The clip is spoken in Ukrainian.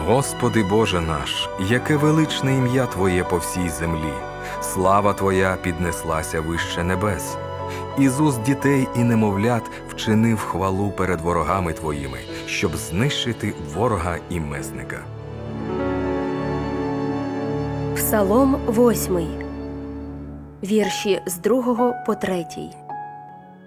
Господи Боже наш, яке величне ім'я Твоє по всій землі, слава Твоя піднеслася вище небес. Із уст дітей і немовлят вчинив хвалу перед ворогами Твоїми, щоб знищити ворога і месника. Псалом 8. Вірші з 2 по 3.